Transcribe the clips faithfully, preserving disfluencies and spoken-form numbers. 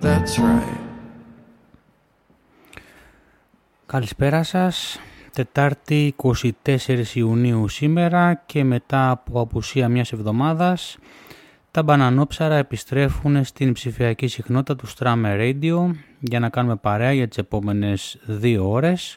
That's right. Καλησπέρα σας. Τετάρτη εικοστή τέταρτη Ιουνίου σήμερα και μετά από απουσία μιας εβδομάδας τα μπανανόψαρα επιστρέφουν στην ψηφιακή συχνότητα του Strammer Radio για να κάνουμε παρέα για τις επόμενες δύο ώρες.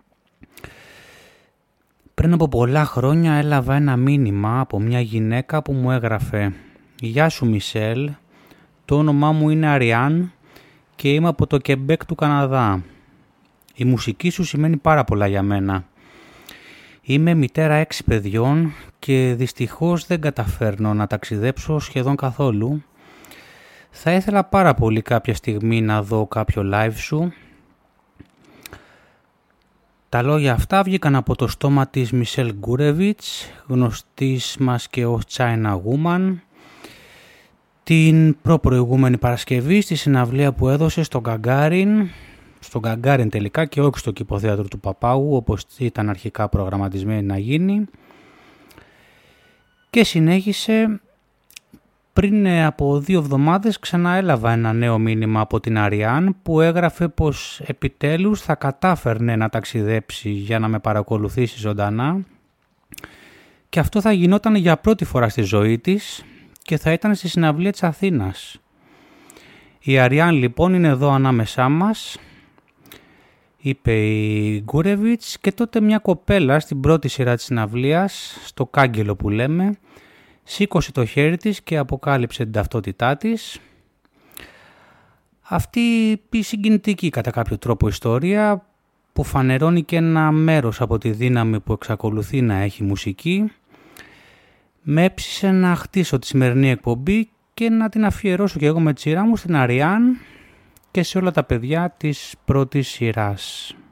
Πριν από πολλά χρόνια έλαβα ένα μήνυμα από μια γυναίκα που μου έγραφε «Γεια σου Μισελ, το όνομά μου είναι Αριάν και είμαι από το Κεμπέκ του Καναδά. Η μουσική σου σημαίνει πάρα πολλά για μένα. Είμαι μητέρα έξι παιδιών και δυστυχώς δεν καταφέρνω να ταξιδέψω σχεδόν καθόλου. Θα ήθελα πάρα πολύ κάποια στιγμή να δω κάποιο live σου». Τα λόγια αυτά βγήκαν από το στόμα της Μισελ Γκούρεβιτς, γνωστής μας και ως China Woman, την προπροηγούμενη Παρασκευή στη συναυλία που έδωσε στο Γκαγκάριν, στο Γκαγκάριν τελικά και όχι στο Κηποθέατρο του Παπάγου όπως ήταν αρχικά προγραμματισμένη να γίνει, και συνέχισε. Πριν από δύο εβδομάδες ξανά έλαβα ένα νέο μήνυμα από την Αριάν που έγραφε πως επιτέλους θα κατάφερνε να ταξιδέψει για να με παρακολουθήσει ζωντανά και αυτό θα γινόταν για πρώτη φορά στη ζωή της και θα ήταν στη συναυλία της Αθήνας. Η Αριάν λοιπόν είναι εδώ ανάμεσά μας, είπε η Γκούρεβιτς, και τότε μια κοπέλα στην πρώτη σειρά της συναυλίας, στο κάγκελο που λέμε, σήκωσε το χέρι της και αποκάλυψε την ταυτότητά της. Αυτή η συγκινητική κατά κάποιο τρόπο ιστορία που φανερώνει και ένα μέρος από τη δύναμη που εξακολουθεί να έχει μουσική, με έψησε να χτίσω τη σημερινή εκπομπή και να την αφιερώσω και εγώ με τη σειρά μου στην Αριάν και σε όλα τα παιδιά της πρώτης σειράς.